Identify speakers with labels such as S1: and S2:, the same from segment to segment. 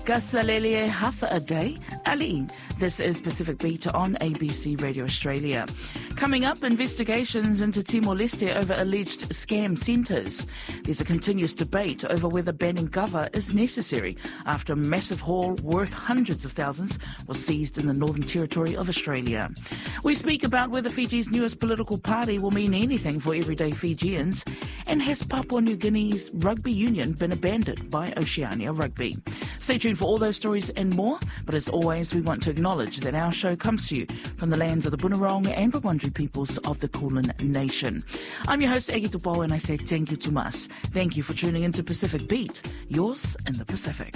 S1: Gasalele Hafa a day, Ali. This is Pacific Beat on ABC Radio Australia. Coming up, investigations into Timor-Leste over alleged scam centres. There's a continuous debate over whether banning Gava is necessary after a massive haul worth hundreds of thousands was seized in the Northern Territory of Australia. We speak about whether Fiji's newest political party will mean anything for everyday Fijians, and has Papua New Guinea's rugby union been abandoned by Oceania Rugby? Stay tuned for all those stories and more, but as always, we want to acknowledge that our show comes to you from the lands of the Bunurong and Wurundjeri peoples of the Kulin Nation. I'm your host, Egi Tupo, and I say thank you to Mas. Thank you for tuning into Pacific Beat, yours in the Pacific.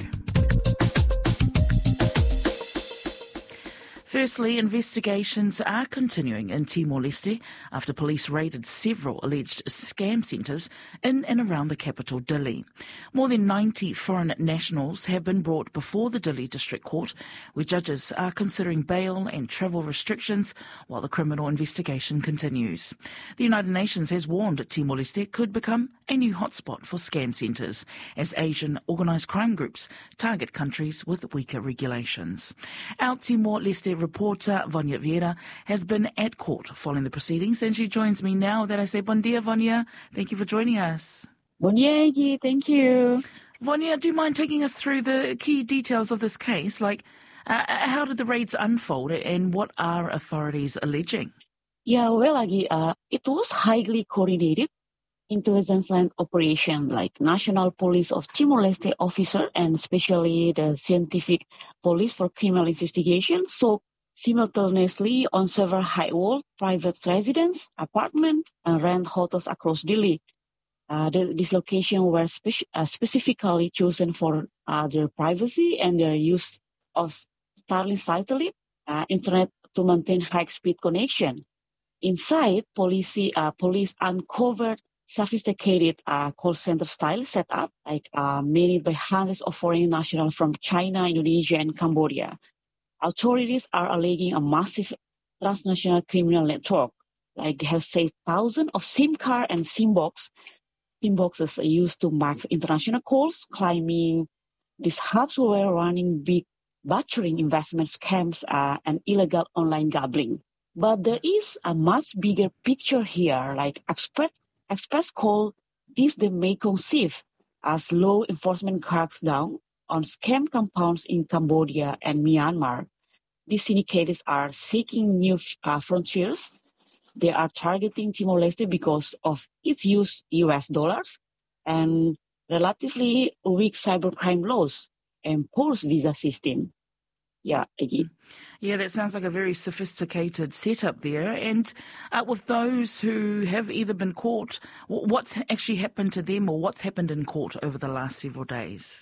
S1: Firstly, investigations are continuing in Timor-Leste after police raided several alleged scam centres in and around the capital, Dili. More than 90 foreign nationals have been brought before the Dili District Court, where judges are considering bail and travel restrictions while the criminal investigation continues. The United Nations has warned Timor-Leste could become a new hotspot for scam centres as Asian organised crime groups target countries with weaker regulations. Our Timor-Leste reporter Vanya Vieira has been at court following the proceedings, and she joins me now. That I say, bon dia, Vanya. Thank you for joining us.
S2: Bon dia, Egi. Thank you.
S1: Vanya, do you mind taking us through the key details of this case? How did the raids unfold, and what are authorities alleging?
S2: Yeah, well, Egi, it was highly coordinated intelligence-led operation, like National Police of Timor-Leste officer and especially the Scientific Police for Criminal Investigation. So simultaneously on several high-wall private residence, apartment, and rent hotels across Dili. These locations were specifically chosen for their privacy and their use of Starlink satellite internet to maintain high-speed connection. Inside, police uncovered sophisticated call center style setup, made by hundreds of foreign nationals from China, Indonesia, and Cambodia. Authorities are alleging a massive transnational criminal network. They have saved thousands of SIM card and SIM boxes used to mark international calls, claiming these hubs were running big butchering investment scams and illegal online gambling. But there is a much bigger picture here, experts call this the Mekong Sieve, as law enforcement cracks down on scam compounds in Cambodia and Myanmar. These syndicators are seeking new frontiers. They are targeting Timor-Leste because of its US dollars and relatively weak cybercrime laws and poor visa system. Yeah, Egi.
S1: Yeah, that sounds like a very sophisticated setup there. And with those who have either been caught, what's actually happened to them or what's happened in court over the last several days?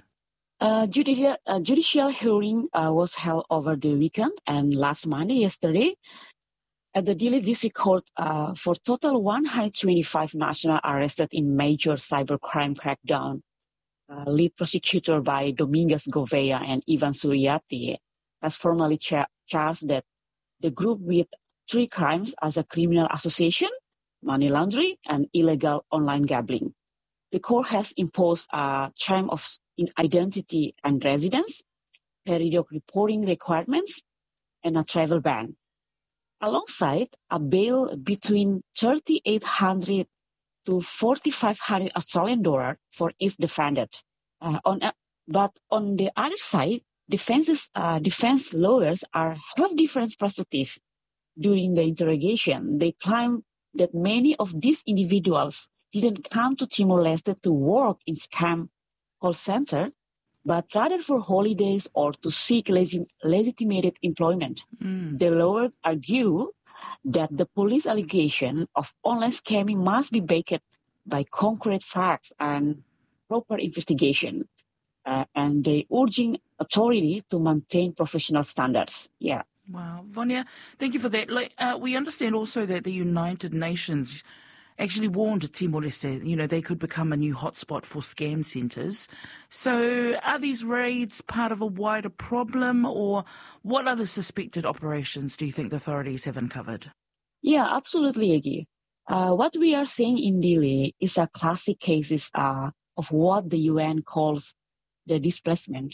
S2: Judicial hearing was held over the weekend and last Monday, yesterday, at the Dili District Court for total 125 nationals arrested in major cybercrime crackdown. Lead prosecutor by Dominguez Govea and Ivan Suryati has formally charged that the group with 3 crimes as a criminal association, money laundering, and illegal online gambling. The court has imposed a term of identity and residence, periodic reporting requirements, and a travel ban, alongside a bail between 3,800 to 4,500 Australian dollars for each defendant. But on the other side, defense lawyers have different perspectives. During the interrogation, they claim that many of these individuals didn't come to Timor-Leste to work in scam call center, but rather for holidays or to seek legitimate employment. The lawyers argue that the police allegation of online scamming must be backed by concrete facts and proper investigation. And they urging authority to maintain professional standards. Yeah.
S1: Wow. Vanya, thank you for that. We understand also that the United Nations actually warned Timor-Leste, they could become a new hotspot for scam centres. So are these raids part of a wider problem, or what other suspected operations do you think the authorities have uncovered?
S2: Yeah, absolutely, Egi. What we are seeing in Dili is a classic case of what the UN calls the displacement.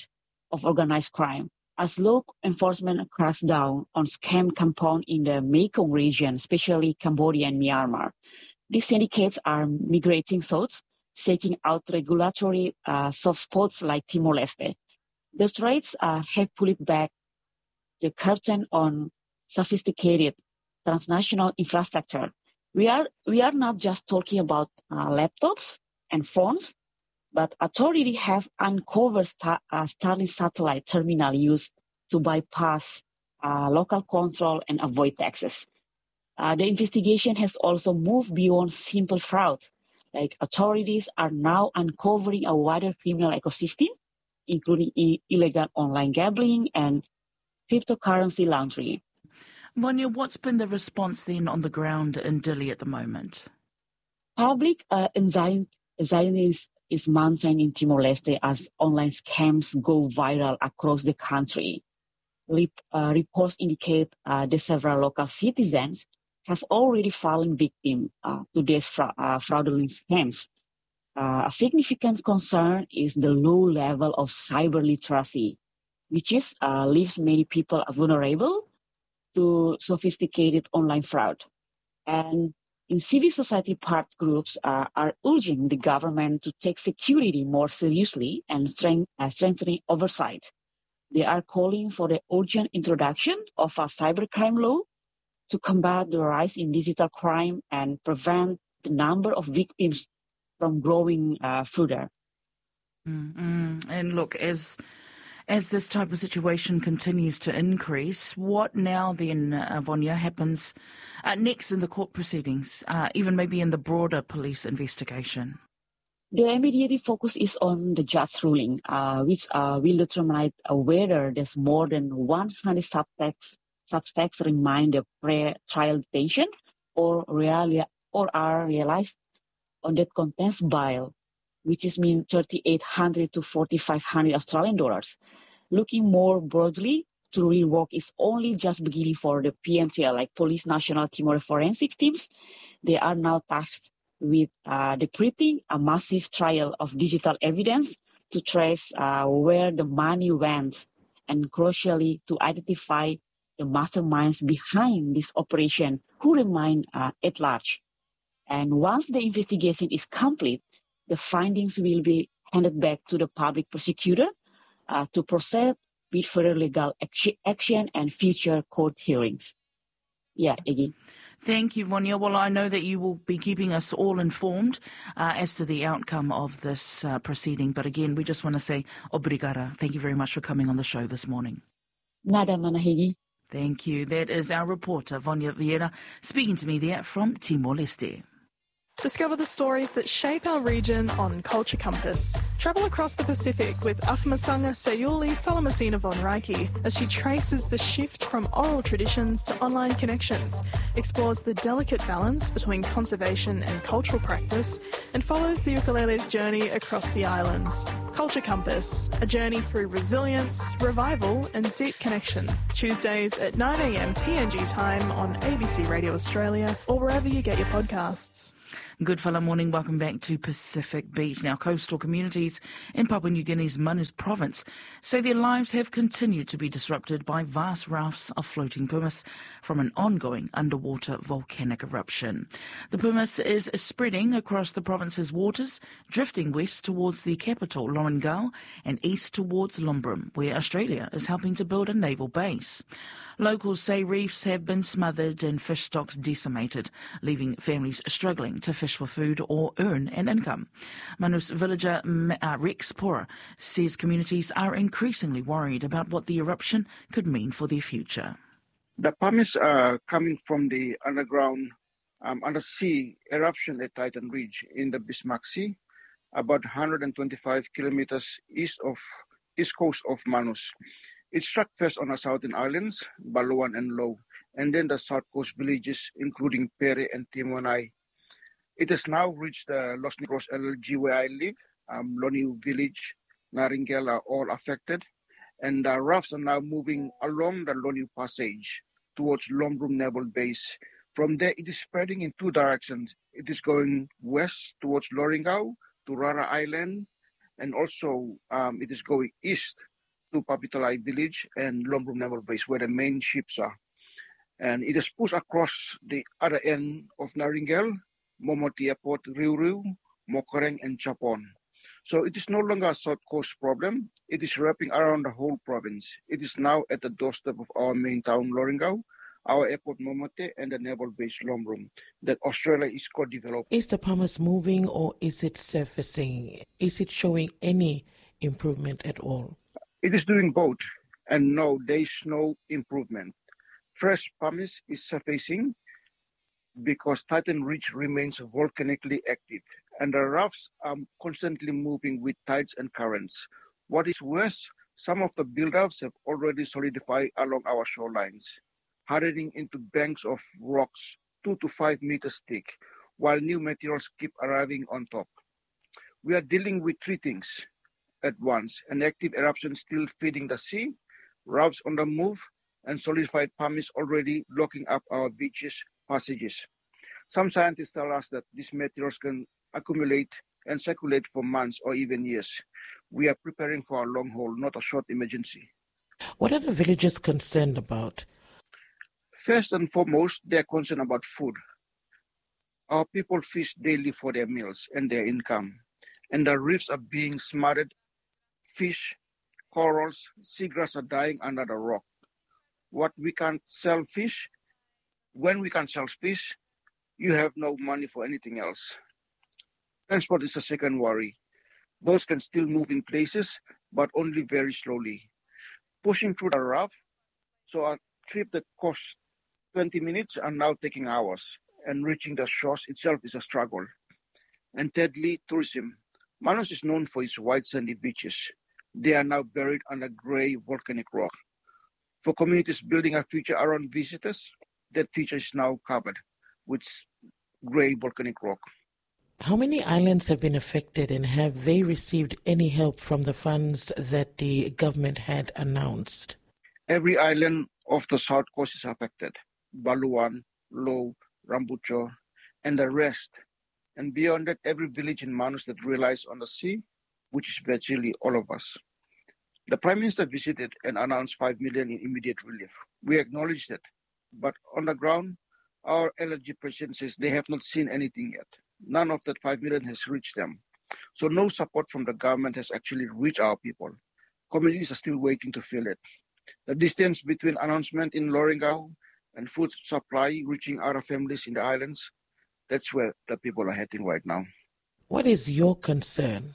S2: of organized crime. As law enforcement cracks down on scam compound in the Mekong region, especially Cambodia and Myanmar, these syndicates are migrating south, seeking out regulatory soft spots like Timor-Leste. The straits have pulled back the curtain on sophisticated transnational infrastructure. We are not just talking about laptops and phones, but authorities have uncovered Starlink satellite terminal used to bypass local control and avoid taxes. The investigation has also moved beyond simple fraud. Like authorities are now uncovering a wider criminal ecosystem, including illegal online gambling and cryptocurrency laundering.
S1: Vanya, what's been the response then on the ground in Dili at the moment?
S2: Public anxiety is mounting in Timor-Leste as online scams go viral across the country. Reports indicate that several local citizens have already fallen victim to these fraudulent scams. A significant concern is the low level of cyber literacy, which leaves many people vulnerable to sophisticated online fraud. And in civil society part groups are urging the government to take security more seriously and strengthening oversight. They are calling for the urgent introduction of a cybercrime law to combat the rise in digital crime and prevent the number of victims from growing further.
S1: And look, as this type of situation continues to increase, what now then, Vanya, happens next in the court proceedings, even maybe in the broader police investigation?
S2: The immediate focus is on the judge's ruling, which will determine whether there's more than 100 subtext remain the pre-trial detention or are realized on that contents bail, which is mean 3,800 to 4,500 Australian dollars. Looking more broadly, to rework is only just beginning for the PNTL, like Police National Timor Forensic Teams. They are now tasked with decrypting a massive trial of digital evidence to trace where the money went and crucially to identify the masterminds behind this operation who remain at large. And once the investigation is complete, the findings will be handed back to the public prosecutor to proceed with further legal action and future court hearings. Yeah, Iggy.
S1: Thank you, Vanya. Well, I know that you will be keeping us all informed as to the outcome of this proceeding. But again, we just want to say obrigada. Thank you very much for coming on the show this morning.
S2: Nada, Manahigi.
S1: Thank you. That is our reporter, Vanya Vieira, speaking to me there from Timor-Leste.
S3: Discover the stories that shape our region on Culture Compass. Travel across the Pacific with Afamasanga Sayuli Salamasina von Reiki as she traces the shift from oral traditions to online connections, explores the delicate balance between conservation and cultural practice, and follows the ukulele's journey across the islands. Culture Compass, a journey through resilience, revival and deep connection. Tuesdays at 9 a.m. PNG time on ABC Radio Australia or wherever you get your podcasts.
S1: Good fella morning. Welcome back to Pacific Beat. Now, coastal communities in Papua New Guinea's Manus province say their lives have continued to be disrupted by vast rafts of floating pumice from an ongoing underwater volcanic eruption. The pumice is spreading across the province's waters, drifting west towards the capital, Lorengau, and east towards Lombrum, where Australia is helping to build a naval base. Locals say reefs have been smothered and fish stocks decimated, leaving families struggling to fish for food or earn an income. Manus villager Rex Pora says communities are increasingly worried about what the eruption could mean for their future.
S4: The pumice are coming from the underground undersea eruption at Titan Ridge in the Bismarck Sea, about 125 kilometers east coast of Manus. It struck first on the southern islands, Balawan and Low, and then the south coast villages, including Pere and Timonai. It has now reached the Los Negros LLG where I live. Loniu village, Naringel are all affected, and the rafts are now moving along the Loniu Passage towards Lombrum Naval Base. From there, it is spreading in two directions. It is going west towards Lorengau to Rara Island, and also it is going east to Papitalai village and Lombrum Naval Base, where the main ships are. And it is pushed across the other end of Naringal, Momoti Airport, Riu, Mokoreng, and Chapon. So it is no longer a South Coast problem. It is wrapping around the whole province. It is now at the doorstep of our main town, Loringau, our airport, Momote, and the naval base, Lombrum, that Australia is co-developing.
S5: Is the pumice moving or is it surfacing? Is it showing any improvement at all?
S4: It is doing both, and no, there is no improvement. Fresh pumice is surfacing because Titan Ridge remains volcanically active, and the rafts are constantly moving with tides and currents. What is worse, some of the build-ups have already solidified along our shorelines, hardening into banks of rocks 2 to 5 meters thick, while new materials keep arriving on top. We are dealing with three things at once: an active eruption still feeding the sea, rafts on the move, and solidified pumice already locking up our beaches, passages. Some scientists tell us that these materials can accumulate and circulate for months or even years. We are preparing for a long haul, not a short emergency.
S5: What are the villagers concerned about?
S4: First and foremost, they are concerned about food. Our people fish daily for their meals and their income, and the reefs are being smothered. Fish, corals, seagrass are dying under the rock. When we can't sell fish, you have no money for anything else. Transport is a second worry. Boats can still move in places, but only very slowly. Pushing through the raft, so a trip that costs 20 minutes are now taking hours, and reaching the shores itself is a struggle. And thirdly, tourism. Manus is known for its white sandy beaches. They are now buried under grey volcanic rock. For communities building a future around visitors, that future is now covered with grey volcanic rock.
S5: How many islands have been affected, and have they received any help from the funds that the government had announced?
S4: Every island of the south coast is affected. Baluan, Lo, Rambucho, and the rest. And beyond that, every village in Manus that relies on the sea, which is virtually all of us. The Prime Minister visited and announced 5 million in immediate relief. We acknowledge that. But on the ground, our LG president says they have not seen anything yet. None of that 5 million has reached them. So no support from the government has actually reached our people. Communities are still waiting to feel it. The distance between announcement in Loringau and food supply reaching other families in the islands, that's where the people are heading right now.
S5: What is your concern?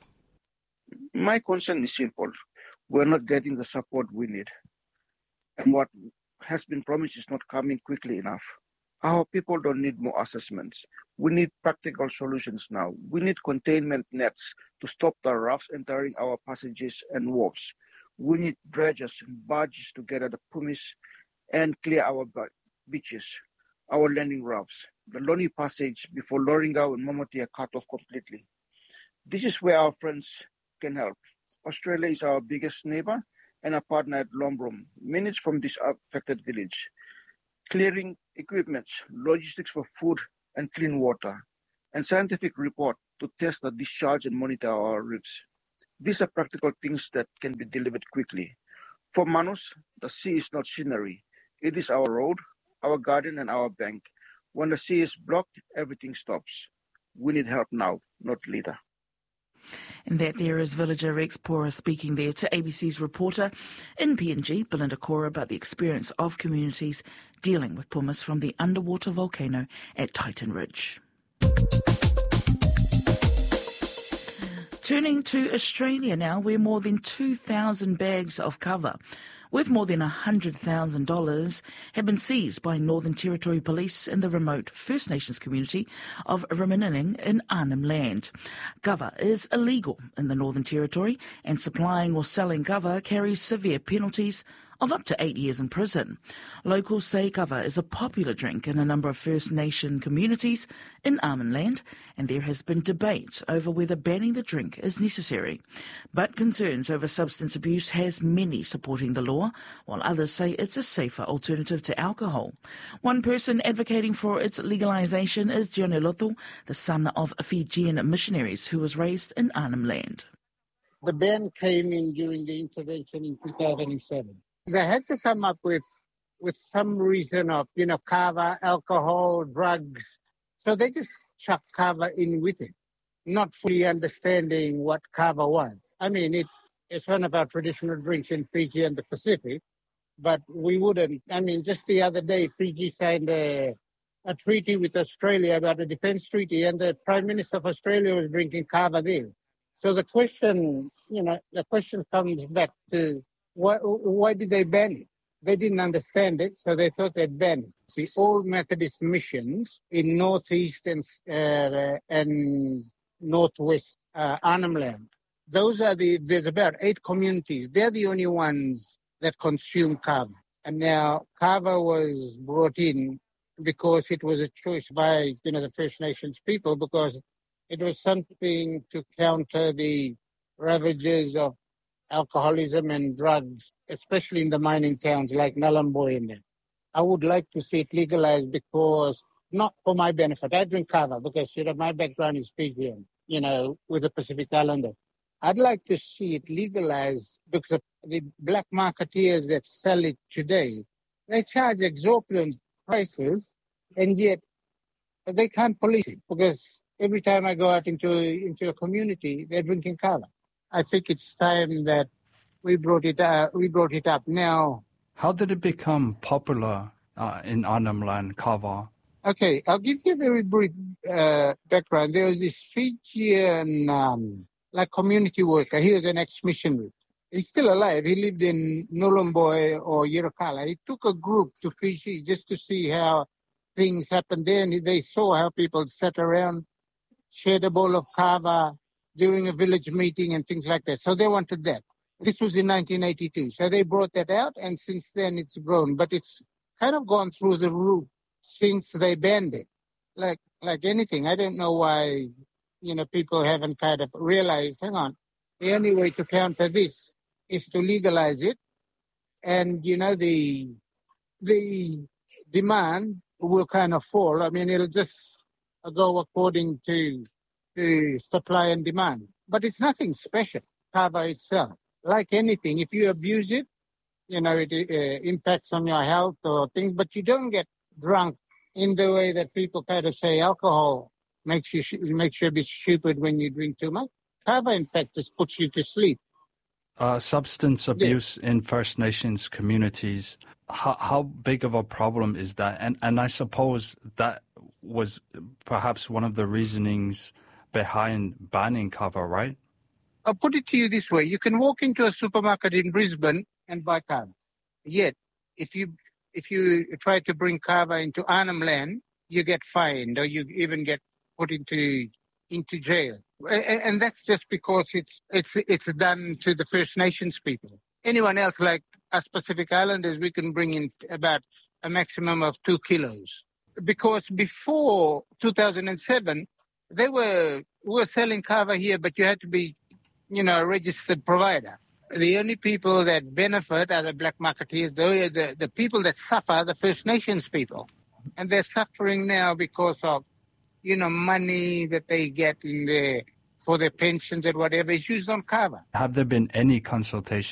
S4: My concern is simple. We're not getting the support we need. And what has been promised is not coming quickly enough. Our people don't need more assessments. We need practical solutions now. We need containment nets to stop the rafts entering our passages and wharves. We need dredgers and barges to gather the pumice and clear our beaches, our landing rafts. The Loni passage before Loringau and Momoti are cut off completely. This is where our friends can help. Australia is our biggest neighbor and a partner at Lombrum, minutes from this affected village. Clearing equipment, logistics for food and clean water, and scientific report to test the discharge and monitor our reefs. These are practical things that can be delivered quickly. For Manus, the sea is not scenery. It is our road, our garden, and our bank. When the sea is blocked, everything stops. We need help now, not later.
S1: And that there is villager Rex Pora speaking there to ABC's reporter in PNG, Belinda Cora, about the experience of communities dealing with pumice from the underwater volcano at Titan Ridge. Turning to Australia now, where more than 2,000 bags of cover worth more than $100,000 have been seized by Northern Territory Police in the remote First Nations community of Riminining in Arnhem Land. Cover is illegal in the Northern Territory, and supplying or selling cover carries severe penalties of up to 8 years in prison. Locals say cover is a popular drink in a number of First Nation communities in Arnhem Land, and there has been debate over whether banning the drink is necessary. But concerns over substance abuse has many supporting the law, while others say it's a safer alternative to alcohol. One person advocating for its legalisation is Gione Lotu, the son of Fijian missionaries who was raised in Arnhem Land.
S6: The ban came in during the intervention in 2007. They had to come up with some reason of, kava, alcohol, drugs. So they just chucked kava in with it, not fully understanding what kava was. I mean, it's one of our traditional drinks in Fiji and the Pacific, but we wouldn't. I mean, just the other day, Fiji signed a treaty with Australia about a defense treaty, and the Prime Minister of Australia was drinking kava there. So the question comes back to why did they ban it? They didn't understand it, so they thought they'd ban it. The old Methodist missions in northeast and northwest Arnhem Land, there's about 8 communities. They're the only ones that consume kava. And now kava was brought in because it was a choice by, the First Nations people, because it was something to counter the ravages of alcoholism and drugs, especially in the mining towns like Nhlalumboy and them. I would like to see it legalized because, not for my benefit. I drink kava because, my background is Fijian, with the Pacific Islander. I'd like to see it legalized because the black marketeers that sell it today, they charge exorbitant prices, and yet they can't police it because every time I go out into a community, they're drinking kava. I think it's time that we brought it up now.
S7: How did it become popular in Arnhem Land, kava?
S6: Okay, I'll give you a very brief background. There was this Fijian community worker. He was an ex-missionary. He's still alive. He lived in Nhlalumboy or Yirrkala. He took a group to Fiji just to see how things happened there. And they saw how people sat around, shared a bowl of kava during a village meeting and things like that. So they wanted that. This was in 1982. So they brought that out, and since then it's grown. But it's kind of gone through the roof since they banned it. Like anything, I don't know why, people haven't kind of realized, hang on, the only way to counter this is to legalize it. And, the demand will kind of fall. I mean, it'll just go according to the supply and demand. But it's nothing special, kava itself. Like anything, if you abuse it, it impacts on your health or things, but you don't get drunk in the way that people kind of say alcohol makes you a bit stupid when you drink too much. Kava, in fact, just puts you to sleep.
S7: Substance abuse in First Nations communities, how big of a problem is that? And I suppose that was perhaps one of the reasonings behind banning kava, right?
S6: I'll put it to you this way. You can walk into a supermarket in Brisbane and buy kava. Yet, if you try to bring kava into Arnhem Land, you get fined or you even get put into jail. And that's just because it's done to the First Nations people. Anyone else, like us Pacific Islanders, we can bring in about a maximum of 2 kilos. Because before 2007, we were selling kava here, but you had to be, a registered provider. The only people that benefit are the black marketeers. The people that suffer are the First Nations people. And they're suffering now because of, money that they get for their pensions and whatever is used on kava.
S7: Have there been any consultation